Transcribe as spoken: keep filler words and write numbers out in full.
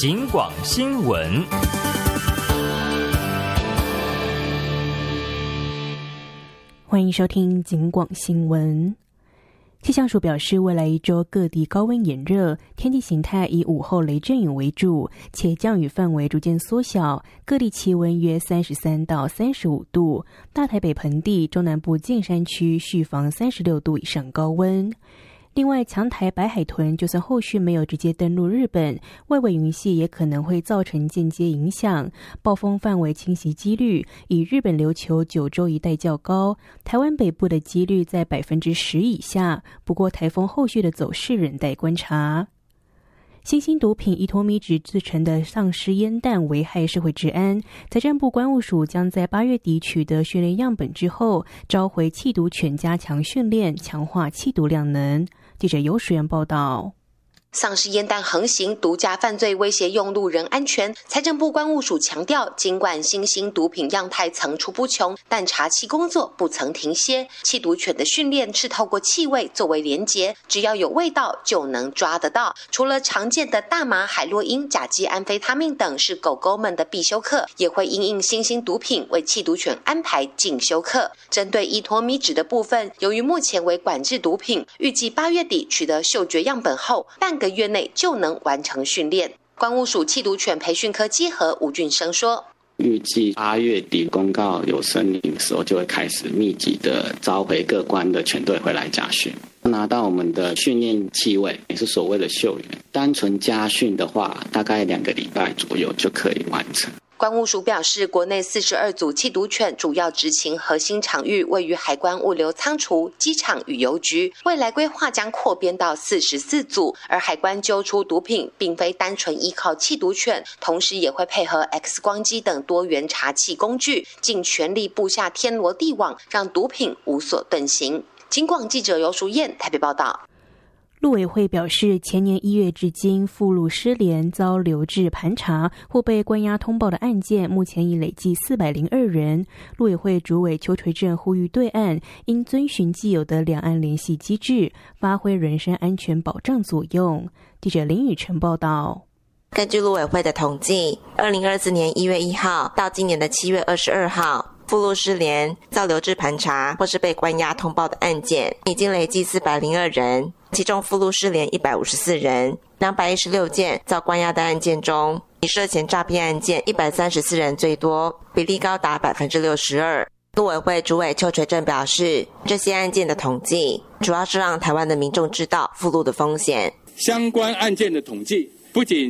警广新闻。 欢迎收听警广新闻。气象署表示，未来一周各地高温炎热，天气形态以午后雷阵雨为主，且降雨范围逐渐缩小，各地气温约三十三到三十五度，大台北盆地、中南部近山区续防三十六度以上高温。另外，强台白海豚就算后续没有直接登陆日本，外围云系也可能会造成间接影响，暴风范围侵袭几率以日本琉球九州一带较高，台湾北部的几率在百分之十以下，不过台风后续的走势仍待观察。新兴毒品伊托米酯制成的丧尸烟弹危害社会治安，财政部关务署将在八月底取得训练样本之后，召回缉毒犬加强训练，强化缉毒量能。记者尤水源报道。 丧尸烟弹横行，毒驾犯罪威胁用路人安全。财政部关务署强调，尽管新兴毒品样态层出不穷，但查缉工作不曾停歇。缉毒犬的训练是透过气味作为连结，只要有味道就能抓得到。除了常见的大麻、海洛因、甲基安非他命等是狗狗们的必修课，也会因应新兴毒品为缉毒犬安排进修课。针对伊托米酯的部分，由于目前为管制毒品，预计八月底取得嗅觉样本后，半个月内就能完成训练。关务署缉毒犬培训科稽核吴俊生说， 预计八月底公告有声明的时候，就会开始密集的召回各关的犬队回来家训，拿到我们的训练气味，也是所谓的嗅源。单纯家训的话，大概两个礼拜左右就可以完成。 关务署表示，国内四十二组缉毒犬主要执勤核心场域位于海关物流仓储、机场与邮局，未来规划将扩编到四十四组。而海关揪出毒品并非单纯依靠缉毒犬，同时也会配合 X 光机等多元查缉工具，尽全力布下天罗地网，让毒品无所遁形。警广记者尤淑燕台北报道。 陆委会表示，前年一月至今，附录失联遭留置盘查或被关押通报的案件，目前已累计四百零二人。陆委会主委邱垂正呼吁对岸应遵循既有的两岸联系机制，发挥人身安全保障作用。记者林宇晨报道。 根据陆委会的统计，二零二四年一月一号到今年的七月二十二号，附录失联遭留置盘查或是被关押通报的案件，已经累计四百零二人。其中附录失联一百五十四人，两百一十六件遭关押的案件中，以涉嫌诈骗案件一百三十四人最多，比例高达百分之六十二。陆委会主委邱垂正表示，这些案件的统计主要是让台湾的民众知道附录的风险。 相关案件的统计不仅